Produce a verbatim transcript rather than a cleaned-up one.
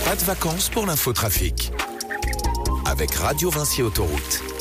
Pas de vacances pour l'infotrafic. Avec Radio Vinci Autoroute.